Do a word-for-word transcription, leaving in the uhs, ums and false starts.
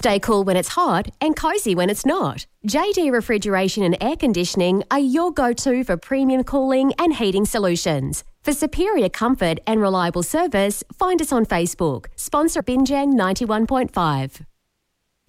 Stay cool when it's hot and cosy when it's not. J D Refrigeration and Air Conditioning are your go-to for premium cooling and heating solutions. For superior comfort and reliable service, find us on Facebook. Sponsor Binjang ninety-one point five.